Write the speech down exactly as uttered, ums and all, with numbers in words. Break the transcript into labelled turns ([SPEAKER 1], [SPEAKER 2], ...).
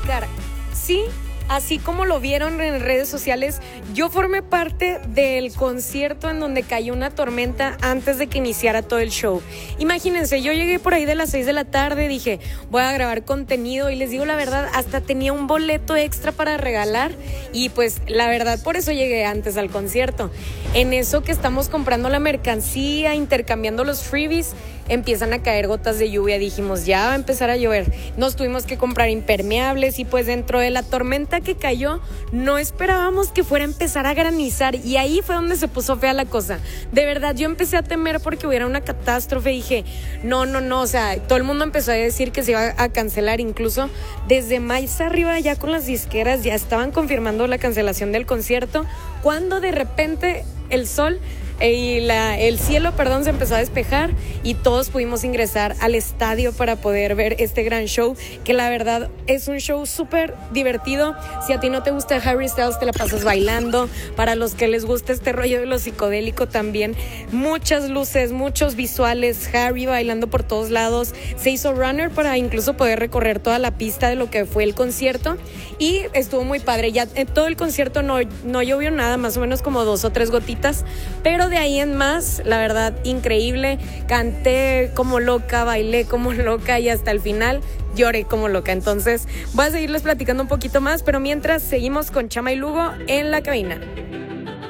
[SPEAKER 1] platicar. Sí, así como lo vieron en redes sociales, yo formé parte del concierto en donde cayó una tormenta antes de que iniciara todo el show. Imagínense, yo llegué por ahí de las seis de la tarde, dije, voy a grabar contenido y les digo la verdad, hasta tenía un boleto extra para regalar y pues la verdad por eso llegué antes al concierto. En eso que estamos comprando la mercancía, intercambiando los freebies, empiezan a caer gotas de lluvia. Dijimos, ya va a empezar a llover. Nos tuvimos que comprar impermeables y pues dentro de la tormenta que cayó, no esperábamos que fuera a empezar a granizar y ahí fue donde se puso fea la cosa. De verdad, yo empecé a temer porque hubiera una catástrofe. Dije, no, no, no, o sea, todo el mundo empezó a decir que se iba a cancelar. Incluso desde más arriba ya con las disqueras ya estaban confirmando la cancelación del concierto, cuando de repente el sol y la, el cielo, perdón, se empezó a despejar y todos pudimos ingresar al estadio para poder ver este gran show, que la verdad es un show súper divertido. Si a ti no te gusta Harry Styles, te la pasas bailando. Para los que les gusta este rollo de lo psicodélico también, muchas luces, muchos visuales, Harry bailando por todos lados. Se hizo runner para incluso poder recorrer toda la pista de lo que fue el concierto y estuvo muy padre. Ya en todo el concierto no, no llovió nada, más o menos como dos o tres gotitas, pero de ahí en más, la verdad, increíble. Canté como loca, bailé como loca y hasta el final lloré como loca. Entonces voy a seguirles platicando un poquito más, pero mientras seguimos con Chama y Lugo en la cabina.